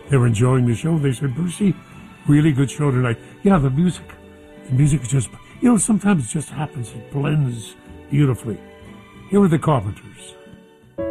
They were enjoying the show. They said, Brucey, really good show tonight. Yeah, the music just, sometimes it just happens. It blends beautifully. Here are the Carpenters.